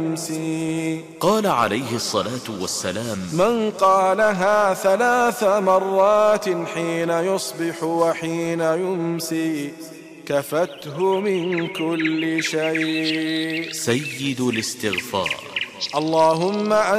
يمسي. قال عليه الصلاة والسلام: من قالها 3 مرات حين يصبح وحين يمسي كفته من كل شيء. سيد الاستغفار. اللهم